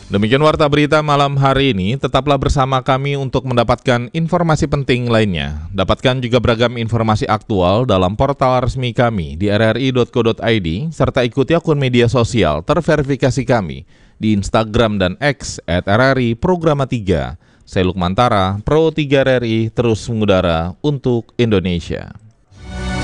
Demikian warta berita malam hari ini, tetaplah bersama kami untuk mendapatkan informasi penting lainnya. Dapatkan juga beragam informasi aktual dalam portal resmi kami di rri.co.id, serta ikuti akun media sosial terverifikasi kami di Instagram dan X @RRI Programa 3. Saya Lukman Tara, Pro 3 RRI, terus mengudara untuk Indonesia.